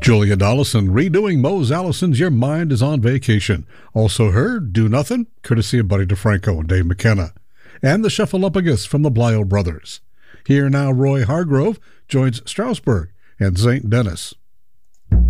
Julia Dollison redoing Mose Allison's Your Mind is on Vacation. Also heard Do Nothing, courtesy of Buddy DeFranco and Dave McKenna. And the Shuffleupagus from the Blyo Brothers. Here now, Roy Hargrove joins Strasbourg and St. Denis.